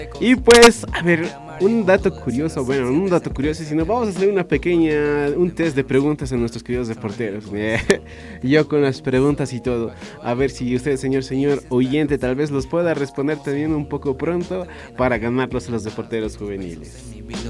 Y pues, a ver, un dato curioso, bueno, un dato curioso, si no, vamos a hacer un test de preguntas a nuestros queridos reporteros. Yo con las preguntas y todo, a ver si usted, señor oyente, tal vez los pueda responder también un poco pronto para ganarlos a los reporteros juveniles.